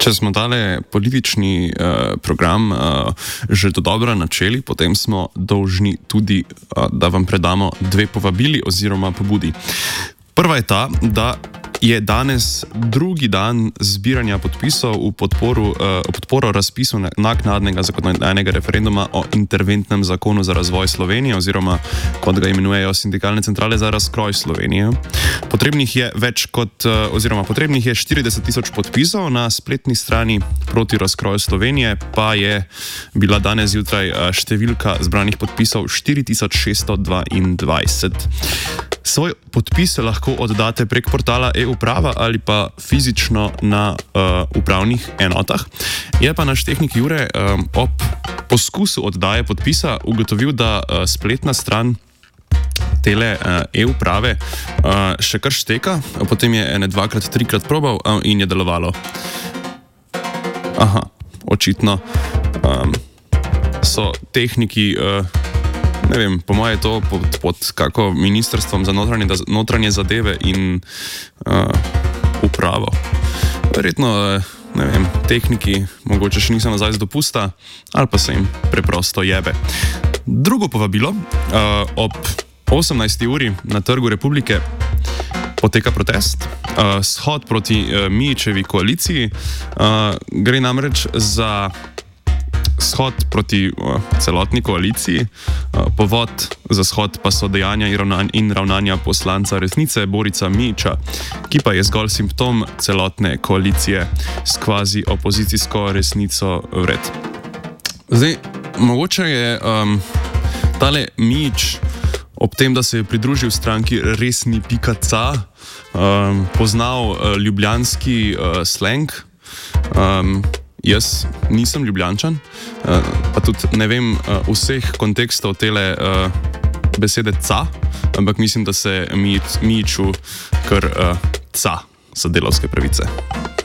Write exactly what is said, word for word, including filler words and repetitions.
Če smo tale politični uh, program uh, že dodobra načeli, potem smo dolžni tudi, uh, da vam predamo dve povabili oziroma pobudi. Prva je ta, da je danes drugi dan zbiranja podpisov v podporu, uh, v podporo razpisu naknadnega zakonodajnega referenduma o interventnem zakonu za razvoj Slovenije oziroma, kot ga imenujejo sindikalne centrale, za razkroj Slovenije. Potrebnih je več kot, uh, oziroma potrebnih je štirideset tisoč podpisov, na spletni strani proti razkroju Slovenije pa je bila danes zjutraj uh, številka zbranih podpisov štiri tisoč šeststo dvaindvajset. Svoj podpis lahko oddate prek portala e-uprava ali pa fizično na uh, upravnih enotah. Je pa naš tehnik Jure um, ob poskusu oddaje podpisa ugotovil, da uh, spletna stran tele uh, e-uprave uh, še kar šteka, potem je ene dvakrat, trikrat probal uh, in je delovalo. Aha, očitno um, so tehniki... Uh, Ne vem, po moje je to pod, pod kako ministrstvom za notranje, notranje zadeve in uh, upravo. Verjetno, ne vem, tehniki mogoče še niso nazaj z dopusta ali pa se jim preprosto jebe. Drugo povabilo, uh, ob osemnajsti uri na Trgu Republike poteka protest, uh, shod proti uh, Mijićevi koaliciji. Uh, gre namreč za shod proti uh, celotni koaliciji. Uh, povod za shod pa so dejanja in ravnanja poslanca Resnice Borica Mijića, ki pa je zgolj simptom celotne koalicije s kvazi opozicijsko resnico vred. Zdaj, mogoče je um, tale Mijić ob tem, da se je pridružil stranki resni pika ca, um, poznal uh, ljubljanski uh, slang. Um, Jaz nisem Ljubljančan, pa tudi ne vem vseh kontekstov tele besede ca, ampak mislim, da se Mijiću kar ca za delavske pravice.